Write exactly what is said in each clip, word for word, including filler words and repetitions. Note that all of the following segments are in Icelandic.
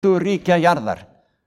ríkja jarðar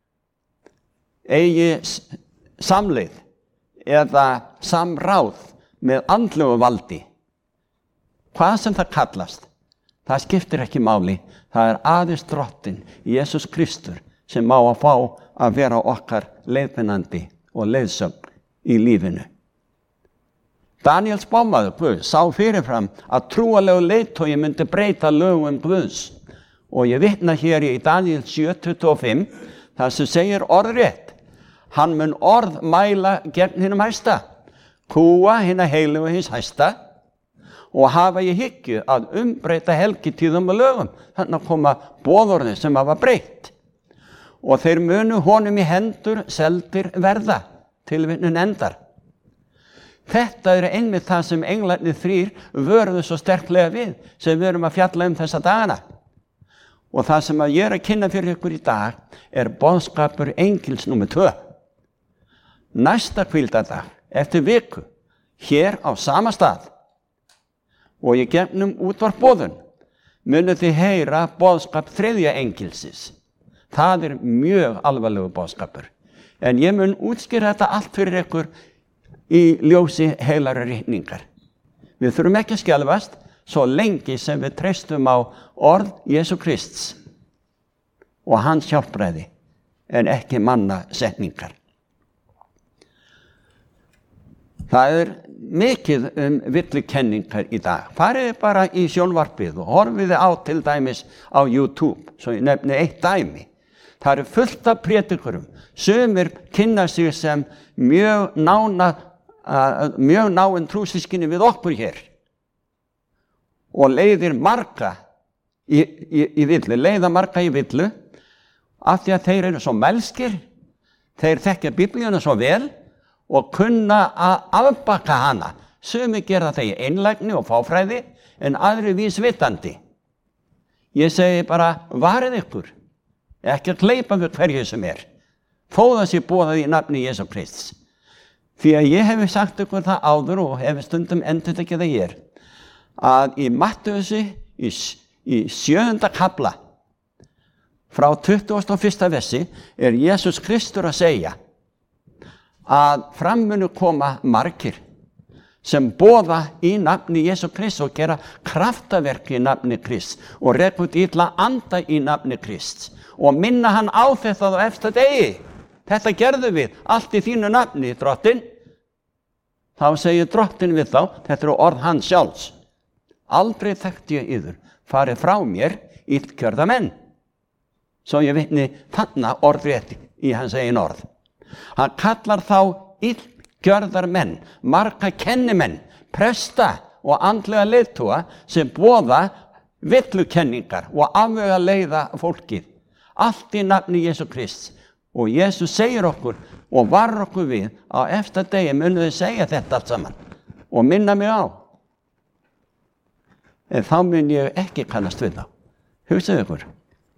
eigi samleið eða samráð með andlegu valdi. Hvað sem það kallast, það skiptir ekki máli. Það er aðeins Drottinn, Jesús Kristur, sem má að fá að vera okkar leiðbeinandi og leiðsögn í lífinu. Daniel spámaður Guð sá fyrirfram að trúalegu leiðtogi myndi breyta lögum Guðs. Og ég vitna hér í Daniel sjö tuttugu og fimm, þar sem segir orðrétt: hann mun orð mæla gegn hinum hæsta, kúa hina heilögu hins hæsta, og hafa í hyggju að umbreyta helgitíðum og lögum. Þannig koma boðorðin sem hafa breytt. Og þeir munu honum í hendur seldir verða, tilvitnun endar. Þetta er einmitt það sem englarnir þrír vöruðu svo sterklega við, sem við erum að fjalla um þessa dagana. Og það sem ég er að kynna fyrir ykkur í dag er boðskapur engils númer tvö. Næsta hvíldardag, eftir viku, hér á sama stað, og í gegnum útvarpboðun, munu þið heyra boðskap þriðja engilsins. Það er mjög alvarlegur boðskapur. En ég mun útskýra þetta allt fyrir ykkur í ljósi heilarar ritningar. Við þurfum ekki að skelfast svo lengi sem við treystum á orð Jesú Krists og hans hjálpræði, en ekki manna setningar. Það er mikið um villukenningar í dag. Farið bara í sjónvarpið og horfið á til dæmis á YouTube, svo ég nefni eitt dæmi. Það eru fullt af prédikurum, sumir kynna sig sem mjög nána, uh, mjög náin trúsískinni við okkur hér. Og leiðir marga í, í, í villu, leiða marga í villu, af því að þeir eru svo melskir, þeir þekkja Biblíuna svo vel og kunna að afbaka hana. Sumir gera það í einlægni og fáfræði, en aðri vísvitandi. Ég segi bara, varið ykkur, ekki að gleypa við hverju sem er. Þó það sé boðað í nafni Jesú Krists. Því að ég hef sagt ykkur það áður og hef stundum endur ekki það hér, að í Mattheusi í, í sjöunda kafla frá tuttugasta og fyrsta versi er Jesús Kristur að segja að fram munu koma margir sem boða í nafni Jesú Krist og gera kraftaverk í nafni Krist og reka út illa anda í nafni Krist og minna hann á þetta á eftir degi. Þetta gerðu við allt í þínu nafni, Drottinn. Þá segir Drottinn við þá, þetta eru orð hans sjálfs: aldrei þekkti ég yður, farið frá mér illgjörða menn. Svo ég vitni þarna orðrétt í hans eigin orð. Hann kallar þá illgjörðar menn, marga kennimenn, presta og andlega leiðtoga sem boða villukenningar og afvega leiða fólkið. Allt í nafni Jesú Krists. Og Jesús segir okkur og varar okkur við á eftir degi munu þau segja þetta allt saman og minna mig á. En þá mun ég ekki kannast við þá. Hugsaðu ykkur.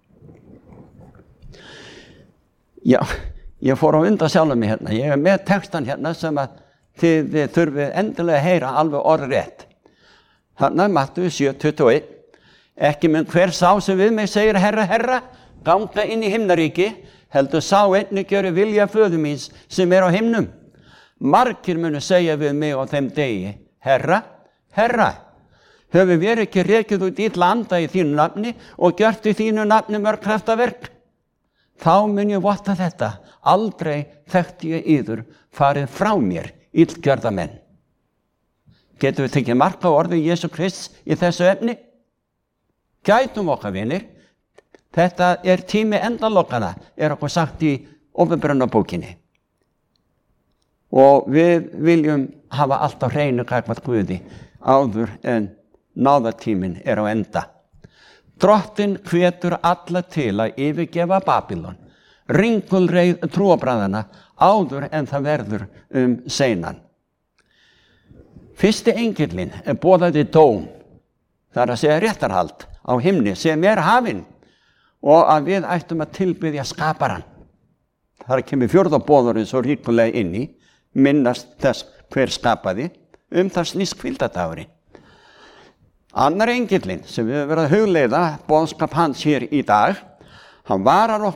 Já, ég fór á undan sjálfum mig hérna. Ég er með textan hérna sem að þið, þið þurfið endilega að heyra alveg orðrétt. Þarna Matthæus sjö tuttugu og eitt. Ekki mun hver sá sem við mig segir herra, herra, ganga inn í himnaríki, heldur sá einnig gjöru vilja föður míns sem er á himnum. Margir munu segja við mig á þeim degi, herra, herra, höfum við ekki rekið út illa anda í þínu nafni og gjört í þínu nafni mörg kraftaverk? Þá mun ég votta þetta, aldrei þekkti ég yður, farið frá mér, illgjörða menn. Getum við tekið mark á orði Jesú Krists í þessu efni? Gætum okkar vinir, þetta er tími endalokana, er okkur sagt í Opinberunarbókinni. Og við viljum hafa allt á hreinu gagnvart Guði áður en náðartíminn er á enda. Drottinn hvetur alla til að yfirgefa Babylon, ringulreið trúarbræðana áður en það verður um seinan. Fyrsti engillinn er boðaði dóm, það er að segja réttarhald á himni sem er hafinn og að við ættum að tilbiðja skaparan. Það kemur fjórða boðurinn svo ríkulega inn í, minnast þess hver skapaði, um það snýst hvíldardagurinn. Annar engillinn sem við höfum verið að hugleiða boðskap hans hér í dag, Hann varar okkur